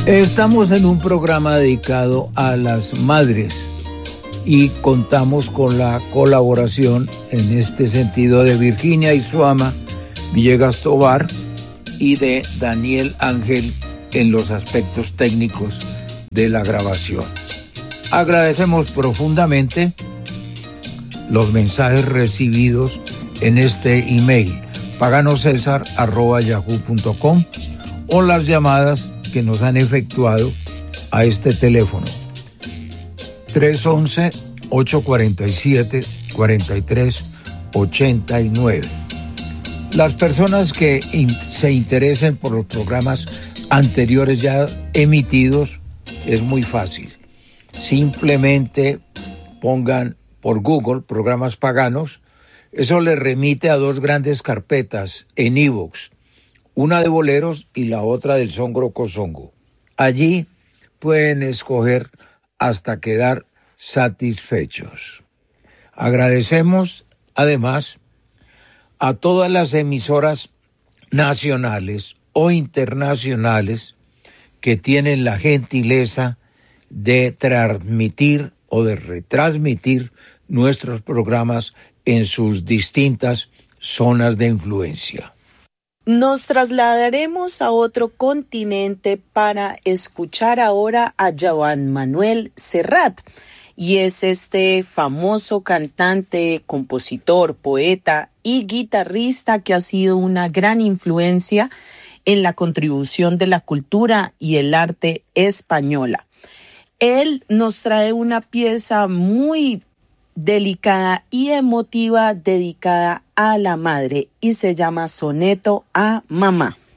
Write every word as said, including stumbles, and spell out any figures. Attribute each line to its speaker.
Speaker 1: Estamos en un programa dedicado a las madres y contamos con la colaboración en este sentido de Virginia Isuama Villegas Tovar y de Daniel Ángel en los aspectos técnicos de la grabación. Agradecemos profundamente los mensajes recibidos en este email paganosesar arroba yahoo punto com o las llamadas que nos han efectuado a este teléfono tres once, ocho cuarenta y siete, cuarenta y tres ochenta y nueve. Las personas que in- se interesen por los programas anteriores ya emitidos, es muy fácil. Simplemente pongan por Google programas paganos. Eso les remite a dos grandes carpetas en iVoox, una de boleros y la otra del Songro Cosongo. Allí pueden escoger hasta quedar satisfechos. Agradecemos además a todas las emisoras nacionales o internacionales que tienen la gentileza de transmitir o de retransmitir nuestros programas en sus distintas zonas de influencia.
Speaker 2: Nos trasladaremos a otro continente para escuchar ahora a Joan Manuel Serrat, y es este famoso cantante, compositor, poeta y guitarrista que ha sido una gran influencia en la contribución de la cultura y el arte española. Él nos trae una pieza muy delicada y emotiva dedicada a la madre y se llama Soneto a Mamá.